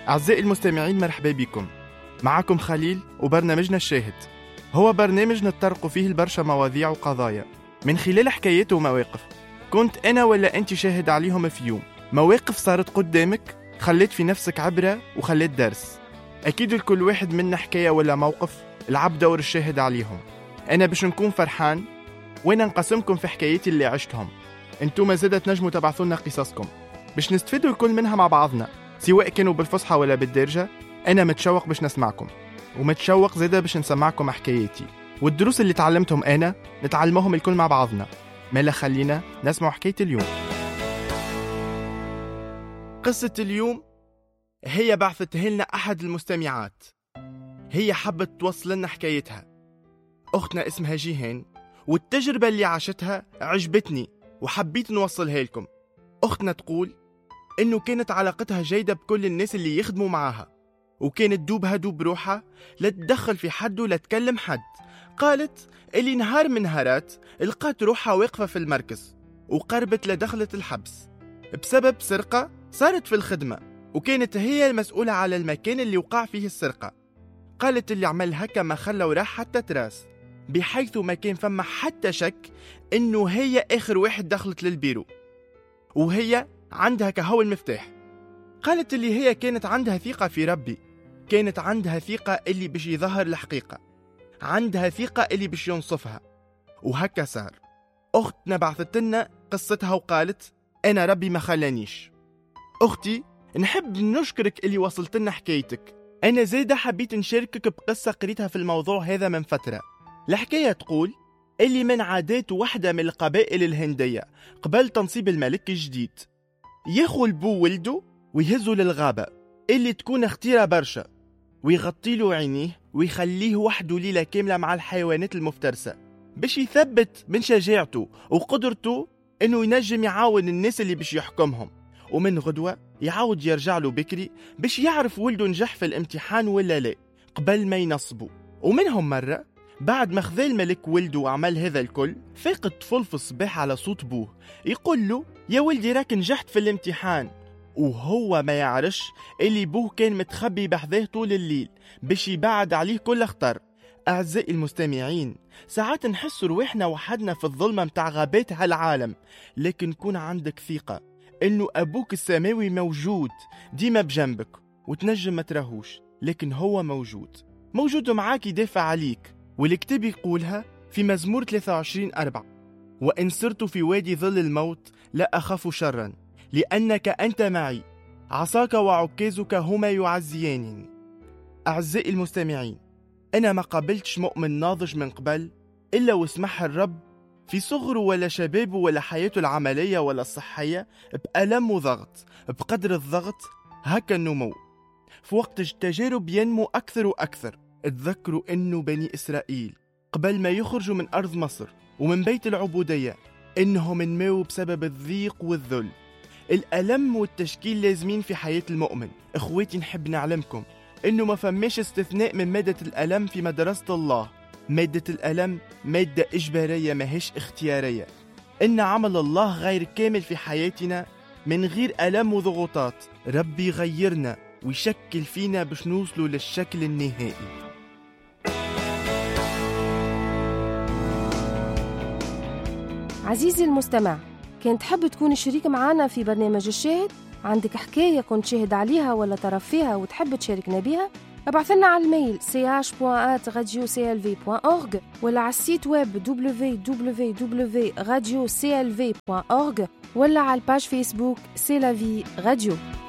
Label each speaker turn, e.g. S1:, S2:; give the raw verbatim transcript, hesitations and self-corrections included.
S1: أعزائي المستمعين، مرحبا بكم. معكم خليل وبرنامجنا الشاهد. هو برنامج نتطرق فيه البرشا مواضيع وقضايا من خلال حكايات ومواقف كنت أنا ولا أنت شاهد عليهم في يوم. مواقف صارت قدامك خلت في نفسك عبرة وخلت درس. أكيد لكل واحد منا حكاية ولا موقف العب دور الشاهد عليهم. أنا باش نكون فرحان وأنا نقسمكم في حكايتي اللي عشتهم. أنتم زادة تنجموا تبعثونا قصصكم باش نستفيدوا الكل منها مع بعضنا، سواء كانوا بالفصحى ولا بالدارجة. أنا متشوق باش نسمعكم، ومتشوق زادة باش نسمعكم حكاياتي والدروس اللي تعلمتهم أنا نتعلمهم الكل مع بعضنا. مالا خلينا نسمع حكاية اليوم. قصة اليوم هي بعثتها لنا أحد المستمعات. هي حبت توصل لنا حكايتها. أختنا اسمها جيهان، والتجربة اللي عاشتها عجبتني وحبيت نوصلها لكم. أختنا تقول إنه كانت علاقتها جيدة بكل الناس اللي يخدموا معاها، وكانت دوبها دوب روحها لا تدخل في حد ولا تكلم حد. قالت اللي نهار من نهارات لقات روحها واقفة في المركز وقربت لدخلت الحبس بسبب سرقة صارت في الخدمة، وكانت هي المسؤولة على المكان اللي وقع فيه السرقة. قالت اللي عمل هكا ما خلى وراح حتى تراس، بحيث ما كان فما حتى شك إنه هي آخر واحد دخلت للبيرو وهي عندها كهو المفتاح. قالت اللي هي كانت عندها ثقة في ربي، كانت عندها ثقة اللي باش يظهر الحقيقة، عندها ثقة اللي باش ينصفها، وهكا صار. أختنا بعثت لنا قصتها وقالت أنا ربي ما خلانيش. أختي، نحب نشكرك اللي وصلت لنا حكايتك. أنا زيدا حبيت نشاركك بقصة قريتها في الموضوع هذا من فترة. الحكاية تقول اللي من عادات واحدة من القبائل الهندية قبل تنصيب الملك الجديد ياخو البو ولده ويهزه للغابة اللي تكون اختيرة برشا، ويغطيله عينيه ويخليه وحده ليلة كاملة مع الحيوانات المفترسة باش يثبت من شجاعته وقدرته انه ينجم يعاون الناس اللي باش يحكمهم. ومن غدوة يعاود يرجع له بكري باش يعرف ولده نجح في الامتحان ولا لا قبل ما ينصبه. ومنهم مرة بعد ما خذا الملك ولده وعمل هذا الكل، فاق الطفل في الصباح على صوت بوه يقول له يا ولدي راك نجحت في الامتحان، وهو ما يعرفش اللي بوه كان متخبي بحذاه طول الليل باش يبعد عليه كل خطر. أعزائي المستمعين، ساعات نحس روحنا وحدنا في الظلمة متاع غابات هالعالم، لكن كون عندك ثقة إنه أبوك السماوي موجود ديما بجنبك، وتنجم ما تراهوش لكن هو موجود موجود معاك يدافع عليك. والكتاب يقولها في مزمور ثلاثة وعشرين أربعة: وإن سرت في وادي ظل الموت لا أخاف شرا لأنك أنت معي، عصاك وعكازك هما يعزيانني. أعزائي المستمعين، أنا ما قابلتش مؤمن ناضج من قبل إلا واسمح الرب في صغره ولا شبابه ولا حياته العملية ولا الصحية بألم وضغط. بقدر الضغط هكا النمو، في وقت التجارب ينمو أكثر وأكثر. اتذكروا إنه بني إسرائيل قبل ما يخرجوا من أرض مصر ومن بيت العبودية إنهم نمو بسبب الضيق والذل. الألم والتشكيل لازمين في حياة المؤمن. إخواتي، نحب نعلمكم إنه ما فماش استثناء من مادة الألم في مدرسة الله. مادة الألم مادة إجبارية ماهيش اختيارية. إن عمل الله غير كامل في حياتنا من غير ألم وضغوطات. ربي يغيرنا ويشكل فينا باش نوصلوا للشكل النهائي.
S2: عزيزي المستمع، كنت تحب تكون شريك معنا في برنامج الشاهد؟ عندك حكاية كنت شاهد عليها ولا طرف فيها وتحب تشاركنا بها؟ ابعث لنا على الميل سي اش بوان ات راديو سي ال في بوان اورغ ولا على السيت ويب دبليو دبليو دبليو دوت راديو سي ال في بوان اورغ ولا على الباج فيسبوك سي لا في راديو.